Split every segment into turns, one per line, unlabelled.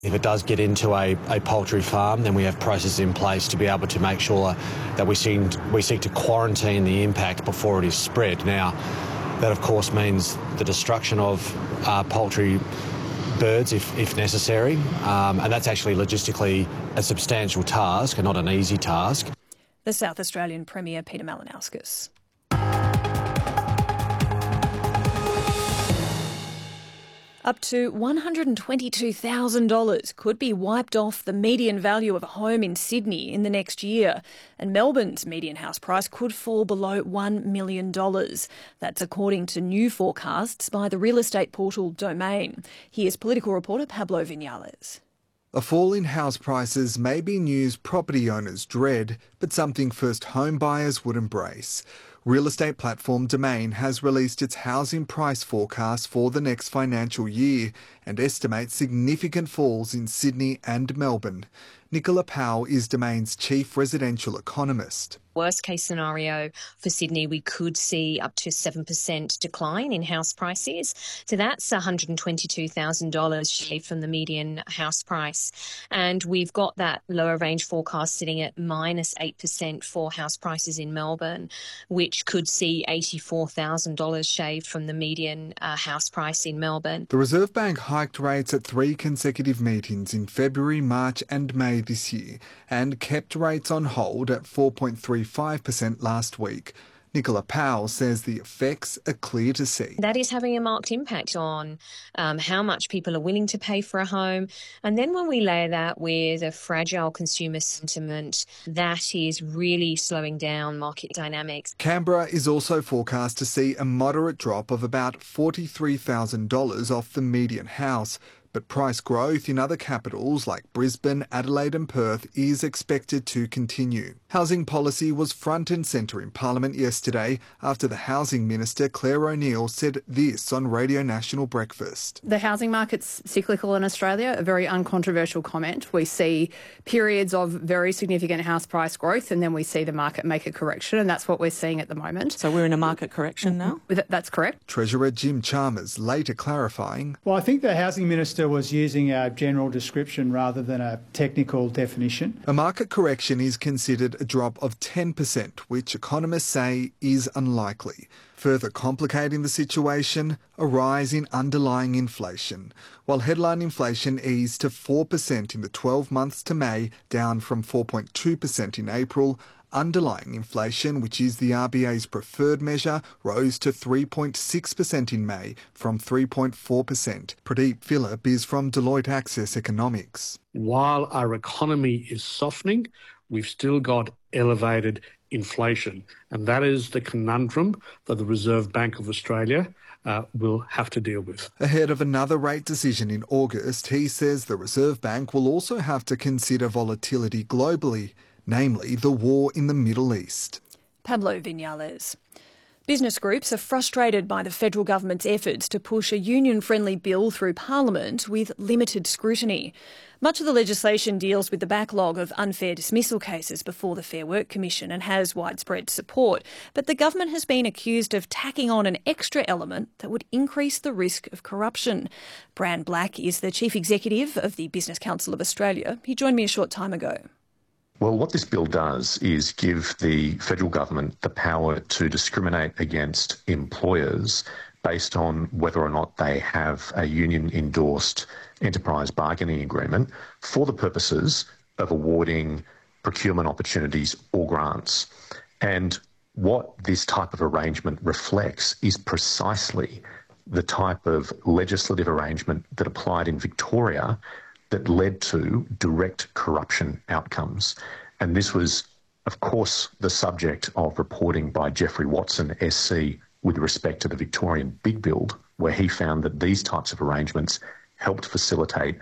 If it does get into a poultry farm, then we have processes in place to be able to make sure that we seek to quarantine the impact before it is spread. Now, that of course means the destruction of poultry birds if necessary, and that's actually logistically a substantial task and not an easy task.
The South Australian Premier Peter Malinauskas. Up to $122,000 could be wiped off the median value of a home in Sydney in the next year, and Melbourne's median house price could fall below $1 million. That's according to new forecasts by the real estate portal Domain. Here's political reporter Pablo Vinales.
A fall in house prices may be news property owners dread, but something first home buyers would embrace. Real estate platform Domain has released its housing price forecast for the next financial year and estimates significant falls in Sydney and Melbourne. Nicola Powell is Domain's chief residential economist.
Worst case scenario for Sydney, we could see up to 7% decline in house prices. So that's $122,000 shaved from the median house price. And we've got that lower range forecast sitting at minus 8% for house prices in Melbourne, which could see $84,000 shaved from the median house price in Melbourne.
The Reserve Bank hiked rates at 3 consecutive meetings in February, March and May this year and kept rates on hold at 4.35% last week. Nicola Powell says the effects are clear to see.
That is having a marked impact on how much people are willing to pay for a home. And then when we layer that with a fragile consumer sentiment, that is really slowing down market dynamics.
Canberra is also forecast to see a moderate drop of about $43,000 off the median house. But price growth in other capitals like Brisbane, Adelaide and Perth is expected to continue. Housing policy was front and centre in Parliament yesterday after the Housing Minister Claire O'Neil said this on Radio National Breakfast.
The housing market's cyclical in Australia, a very uncontroversial comment. We see periods of very significant house price growth and then we see the market make a correction, and that's what we're seeing at the moment.
So we're in a market correction now?
That's correct.
Treasurer Jim Chalmers later clarifying.
Well, I think the Housing Minister was using a general description rather than a technical definition.
A market correction is considered a drop of 10%, which economists say is unlikely. Further complicating the situation, a rise in underlying inflation. While headline inflation eased to 4% in the 12 months to May, down from 4.2% in April, underlying inflation, which is the RBA's preferred measure, rose to 3.6% in May from 3.4%. Pradeep Phillip is from Deloitte Access Economics.
While our economy is softening, we've still got elevated inflation, and that is the conundrum that the Reserve Bank of Australia will have to deal with.
Ahead of another rate decision in August, he says the Reserve Bank will also have to consider volatility globally, namely the war in the Middle East.
Pablo Vinales. Business groups are frustrated by the federal government's efforts to push a union-friendly bill through Parliament with limited scrutiny. Much of the legislation deals with the backlog of unfair dismissal cases before the Fair Work Commission and has widespread support. But the government has been accused of tacking on an extra element that would increase the risk of corruption. Brand Black is the Chief Executive of the Business Council of Australia. He joined me a short time ago.
Well, what this bill does is give the federal government the power to discriminate against employers based on whether or not they have a union-endorsed enterprise bargaining agreement for the purposes of awarding procurement opportunities or grants. And what this type of arrangement reflects is precisely the type of legislative arrangement that applied in Victoria that led to direct corruption outcomes. And this was, of course, the subject of reporting by Geoffrey Watson, SC, with respect to the Victorian Big Build, where he found that these types of arrangements helped facilitate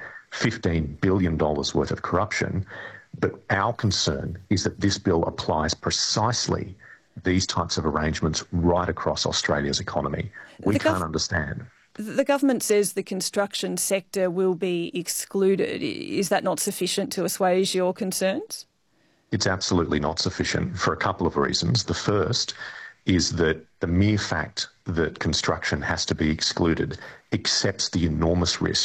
$15 billion worth of corruption. But our concern is that this bill applies precisely these types of arrangements right across Australia's economy. We can't understand.
The government says the construction sector will be excluded. Is that not sufficient to assuage your concerns?
It's absolutely not sufficient for a couple of reasons. The first is that the mere fact that construction has to be excluded accepts the enormous risk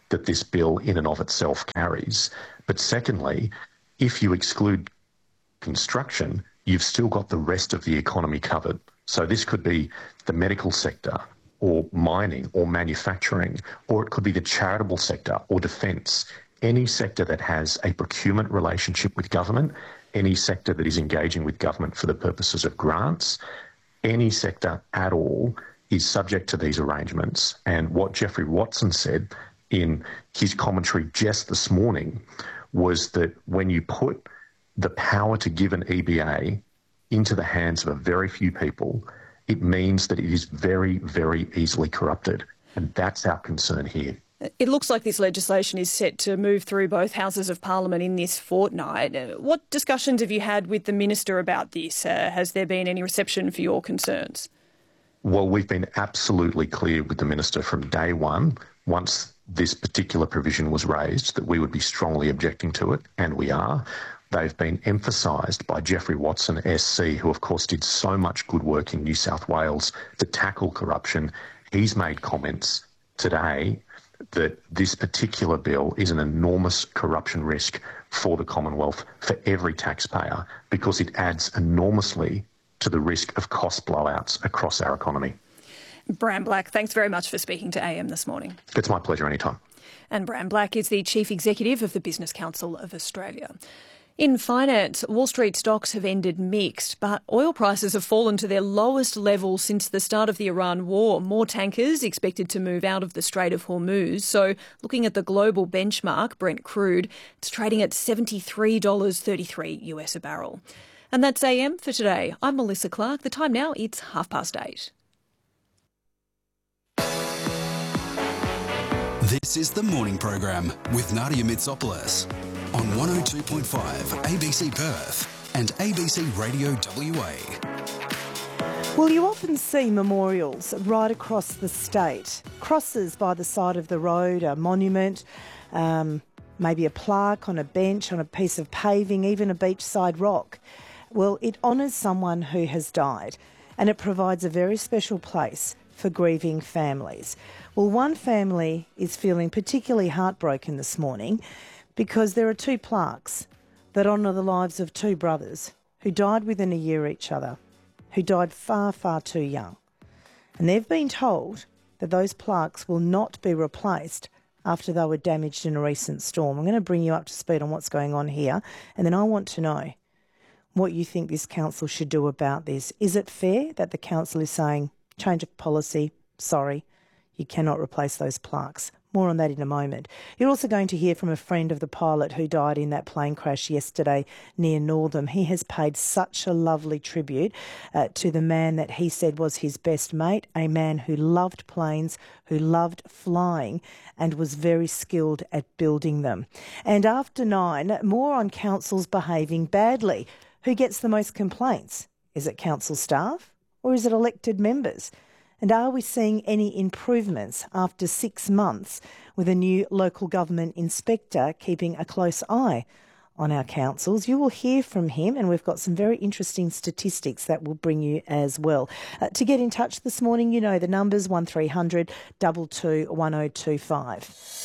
that this bill in and of itself carries. But secondly, if you exclude construction, you've still got the rest of the economy covered. So this could be the medical sector or mining or manufacturing, or it could be the charitable sector or defence. Any sector that has a procurement relationship with government, any sector that is engaging with government for the purposes of grants, any sector at all is subject to these arrangements. And what Geoffrey Watson said in his commentary just this morning was that when you put the power to give an EBA into the hands of a very few people, it means that it is very, very easily corrupted. And that's our concern here.
It looks like this legislation is set to move through both houses of parliament in this fortnight. What discussions have you had with the minister about this? Has there been any reception for your concerns?
Well, we've been absolutely clear with the minister from day one, once this particular provision was raised, that we would be strongly objecting to it, and we are. They've been emphasised by Geoffrey Watson, SC, who of course did so much good work in New South Wales to tackle corruption. He's made comments today that this particular bill is an enormous corruption risk for the Commonwealth, for every taxpayer, because it adds enormously to the risk of cost blowouts across our economy.
Bram Black, thanks very much for speaking to AM this morning.
It's my pleasure anytime.
And Bram Black is the Chief Executive of the Business Council of Australia. In finance, Wall Street stocks have ended mixed, but oil prices have fallen to their lowest level since the start of the Iran war. More tankers expected to move out of the Strait of Hormuz. So looking at the global benchmark, Brent crude, it's trading at $73.33 US a barrel. And that's AM for today. I'm Melissa Clark. The time now, it's 8:30.
This is the morning program with Nadia Mitsopoulos on 102.5 ABC Perth and ABC Radio WA.
Well, you often see memorials right across the state. Crosses by the side of the road, a monument, maybe a plaque on a bench, on a piece of paving, even a beachside rock. Well, it honours someone who has died, and it provides a very special place for grieving families. Well, one family is feeling particularly heartbroken this morning because there are two plaques that honour the lives of two brothers who died within a year each other, who died far, far too young. And they've been told that those plaques will not be replaced after they were damaged in a recent storm. I'm going to bring you up to speed on what's going on here, and then I want to know what you think this council should do about this. Is it fair that the council is saying, change of policy, sorry, you cannot replace those plaques? More on that in a moment. You're also going to hear from a friend of the pilot who died in that plane crash yesterday near Northam. He has paid such a lovely tribute to the man that he said was his best mate, a man who loved planes, who loved flying and was very skilled at building them. And after 9, more on councils behaving badly. Who gets the most complaints? Is it council staff or is it elected members? And are we seeing any improvements after 6 months with a new local government inspector keeping a close eye on our councils? You will hear from him, and we've got some very interesting statistics that will bring you as well. To get in touch this morning, you know the numbers, 1300 22 1025.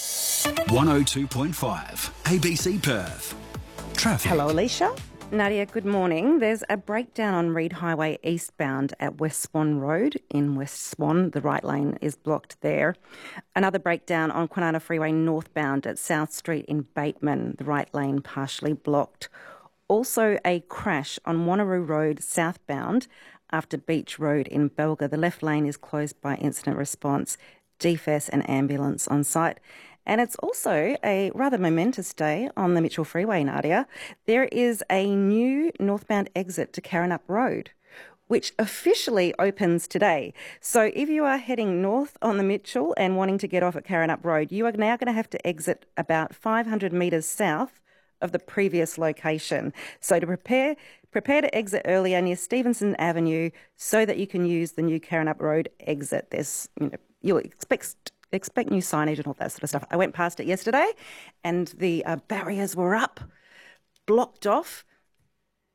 102.5 ABC Perth. Traffic.
Hello, Alicia.
Nadia, good morning. There's a breakdown on Reid Highway eastbound at West Swan Road in West Swan. The right lane is blocked there. Another breakdown on Kwinana Freeway northbound at South Street in Bateman. The right lane partially blocked. Also a crash on Wanneroo Road southbound after Beach Road in Belga. The left lane is closed by incident response, DFS and ambulance on site. And it's also a rather momentous day on the Mitchell Freeway, Nadia. There is a new northbound exit to Karrinyup Road, which officially opens today. So if you are heading north on the Mitchell and wanting to get off at Karrinyup Road, you are now going to have to exit about 500 metres south of the previous location. So to prepare to exit earlier near Stevenson Avenue so that you can use the new Karrinyup Road exit. There's, you'll expect new signage and all that sort of stuff. I went past it yesterday and the barriers were up, blocked off,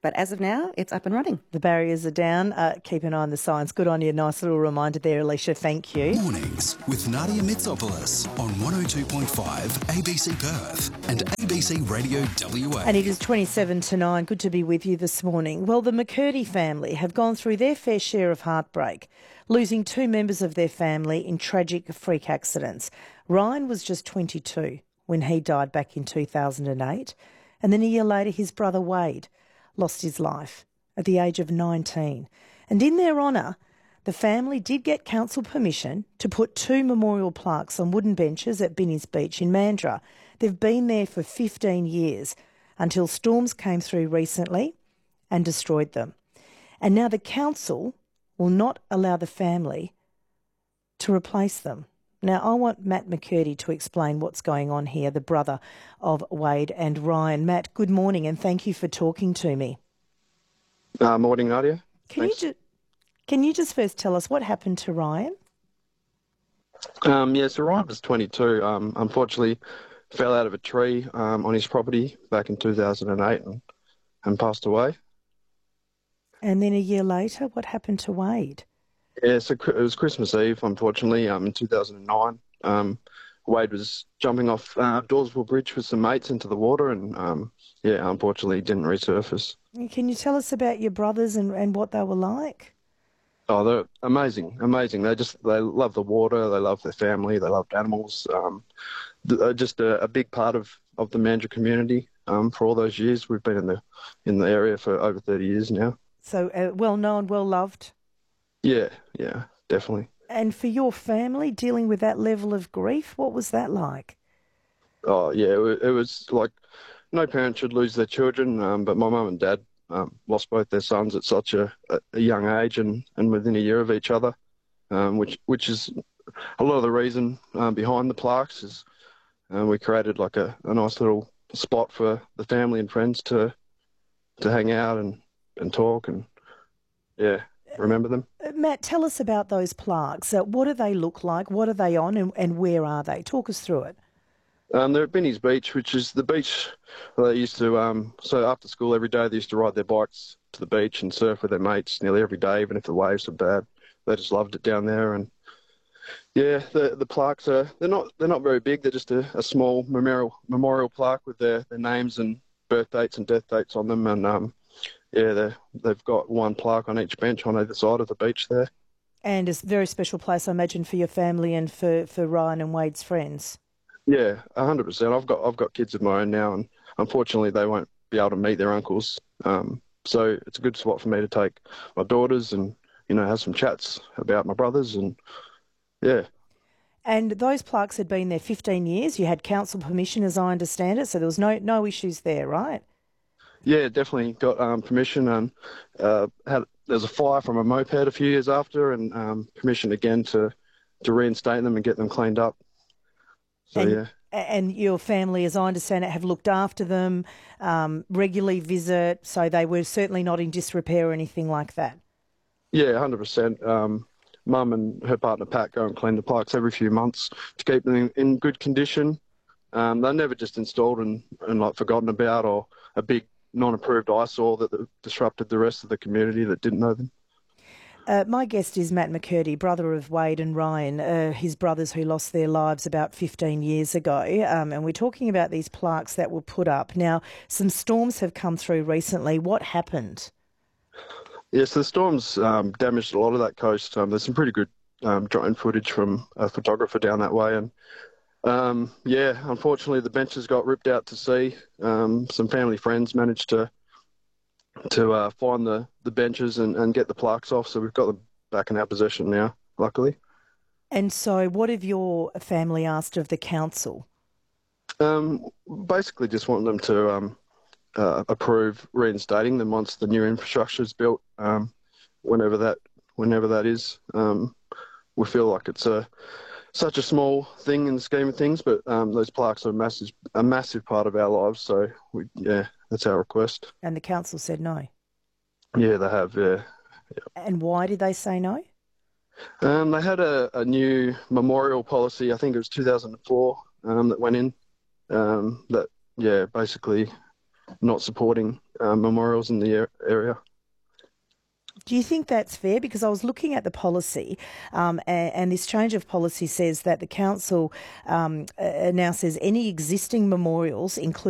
But as of now, it's up and running.
The barriers are down. Keep an eye on the signs. Good on you. Nice little reminder there, Alicia. Thank you.
Mornings with Nadia Mitsopoulos on 102.5 ABC Perth and ABC Radio WA.
And it is 27 to 9. Good to be with you this morning. Well, the McCurdy family have gone through their fair share of heartbreak, losing 2 members of their family in tragic freak accidents. Ryan was just 22 when he died back in 2008. And then a year later, his brother Wade lost his life at the age of 19. And in their honour, the family did get council permission to put 2 memorial plaques on wooden benches at Binny's Beach in Mandurah. They've been there for 15 years until storms came through recently and destroyed them. And now the council will not allow the family to replace them. Now, I want Matt McCurdy to explain what's going on here, the brother of Wade and Ryan. Matt, good morning and thank you for talking to me.
Morning, Nadia.
Can you just first tell us what happened to Ryan?
So Ryan was 22. Unfortunately, fell out of a tree on his property back in 2008 and passed away.
And then a year later, what happened to Wade?
Yeah, so it was Christmas Eve, unfortunately, in 2009. Wade was jumping off Dawesville Bridge with some mates into the water and, unfortunately didn't resurface.
Can you tell us about your brothers and what they were like?
Oh, they're amazing. They love the water, they love their family, they loved animals. They're just a big part of the Mandurah community for all those years. We've been in the area for over 30 years now.
So well known, well loved?
Yeah, definitely.
And for your family, dealing with that level of grief, what was that like?
Oh, yeah, it was like no parent should lose their children, but my mum and dad lost both their sons at such a young age and within a year of each other, which is a lot of the reason behind the plaques is we created like a nice little spot for the family and friends to hang out and talk and, remember them.
Matt, tell us about those plaques. What do they look like? What are they on and where are they? Talk us through it.
They're at Binny's Beach, which is the beach where they used to, so after school every day they used to ride their bikes to the beach and surf with their mates nearly every day, even if the waves were bad. They just loved it down there. And yeah, the plaques they're not very big. They're just a small memorial plaque with their names and birth dates and death dates on them. And they've got one plaque on each bench on either side of the beach there.
And it's a very special place, I imagine, for your family and for Ryan and Wade's friends.
Yeah, 100%. I've got kids of my own now, and unfortunately they won't be able to meet their uncles. So it's a good spot for me to take my daughters and have some chats about my brothers and yeah.
And those plaques had been there 15 years. You had council permission, as I understand it, so there was no issues there, right?
Yeah, definitely got permission and there was a fire from a moped a few years after and permission again to reinstate them and get them cleaned up. So,
And your family, as I understand it, have looked after them, regularly visit, so they were certainly not in disrepair or anything like that?
Yeah, 100%. Mum and her partner Pat go and clean the plaques every few months to keep them in good condition. They're never just installed and like forgotten about or a big non-approved eyesore that disrupted the rest of the community that didn't know them.
My guest is Matt McCurdy, brother of Wade and Ryan, his brothers who lost their lives about 15 years ago. And we're talking about these plaques that were put up. Now, some storms have come through recently. What happened?
Yes, the storms damaged a lot of that coast. There's some pretty good drone footage from a photographer down that way. And unfortunately the benches got ripped out to sea. Some family friends managed to find the benches and get the plaques off, so we've got them back in our possession now, luckily.
And so what have your family asked of the council?
Basically just want them to approve reinstating them once the new infrastructure is built, whenever that is. We feel like it's such a small thing in the scheme of things, but those plaques are a massive part of our lives, so that's our request.
And the council said no?
Yeah, they have, yeah.
And why did they say no?
They had a new memorial policy, I think it was 2004, that went in, basically not supporting memorials in the area.
Do you think that's fair? Because I was looking at the policy and this change of policy says that the council now says any existing memorials, including